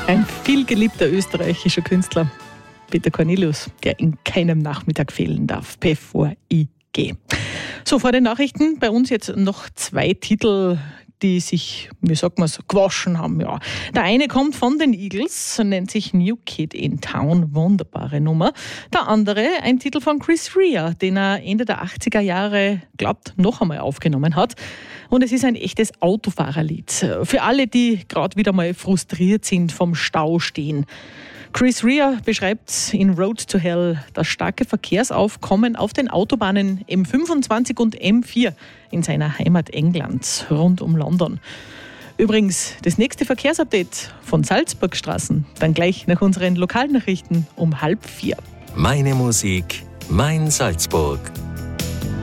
Ein vielgeliebter österreichischer Künstler, Peter Cornelius, der in keinem Nachmittag fehlen darf, bevor ich gehe. So, vor den Nachrichten bei uns jetzt noch 2 Titel, die sich, wie sagt man so, gewaschen haben. Ja. Der eine kommt von den Eagles, nennt sich New Kid in Town, wunderbare Nummer. Der andere, ein Titel von Chris Rea, den er Ende der 80er Jahre, glaubt, noch einmal aufgenommen hat. Und es ist ein echtes Autofahrerlied. Für alle, die gerade wieder mal frustriert sind vom Stau stehen. Chris Rea beschreibt in Road to Hell das starke Verkehrsaufkommen auf den Autobahnen M25 und M4 in seiner Heimat England rund um London. Übrigens, das nächste Verkehrsupdate von Salzburgstraßen, dann gleich nach unseren Lokalnachrichten um 3:30. Meine Musik, mein Salzburg.